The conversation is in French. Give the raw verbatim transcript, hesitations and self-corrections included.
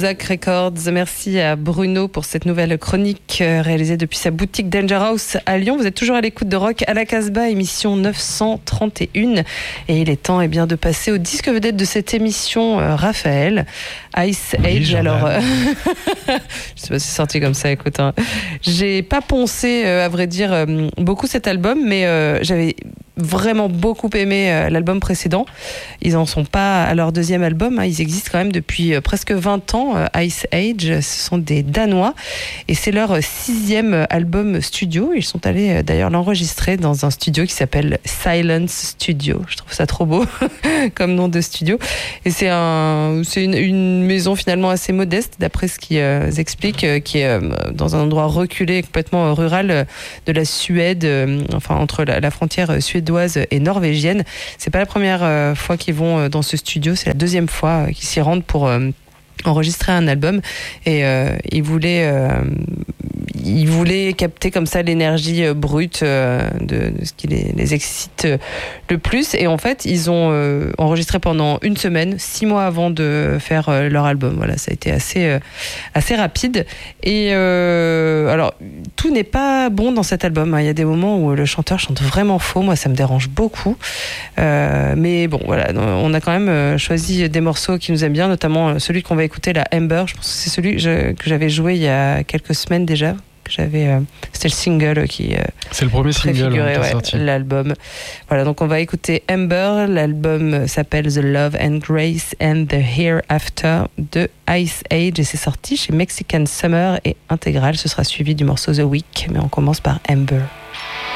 Prozac Records. Merci à Bruno pour cette nouvelle chronique réalisée depuis sa boutique Danger House à Lyon. Vous êtes toujours à l'écoute de Rock à la Casbah, émission neuf cent trente et un. Et il est temps eh bien, de passer au disque vedette de cette émission, euh, Raphaël, Ice Age. Oui, alors, euh... je sais pas si c'est sorti comme ça, écoute. Hein. J'ai pas poncé, euh, à vrai dire, euh, beaucoup cet album, mais euh, j'avais vraiment beaucoup aimé euh, l'album précédent. Ils en sont pas à leur deuxième album, hein. Ils existent quand même depuis euh, presque vingt ans. euh, Ice Age, ce sont des Danois et c'est leur sixième album studio. Ils sont allés euh, d'ailleurs l'enregistrer dans un studio qui s'appelle Silence Studio. Je trouve ça trop beau comme nom de studio. Et c'est un, c'est une, une maison finalement assez modeste d'après ce qu'ils euh, expliquent, euh, qui est euh, dans un endroit reculé, complètement euh, rural euh, de la Suède, euh, enfin entre la, la frontière euh, suédoise et norvégienne. C'est pas la première euh, fois qu'ils vont euh, dans ce studio, c'est la deuxième fois euh, qu'ils s'y rendent pour euh, enregistrer un album et euh, ils voulaient euh, ils voulaient capter comme ça l'énergie euh, brute euh, de, de ce qui les, les excite euh, le plus. Et en fait, ils ont euh, enregistré pendant une semaine, six mois avant de faire euh, leur album. Voilà, ça a été assez euh, assez rapide. Et euh, alors, tout n'est pas bon dans cet album. Hein. Il y a des moments où le chanteur chante vraiment faux. Moi, ça me dérange beaucoup. Euh, mais bon, voilà, on a quand même choisi des morceaux qui nous aiment bien, notamment celui qu'on va écouter, la Amber. Je pense que c'est celui que, je, que j'avais joué il y a quelques semaines déjà. Que j'avais, euh, c'était le single qui euh, c'est le premier single ouais, ouais, l'album. Voilà, donc on va écouter Amber. L'album s'appelle The Love and Grace and the Hereafter de Ice Age et c'est sorti chez Mexican Summer et intégral. Ce sera suivi du morceau The Week, mais on commence par Amber.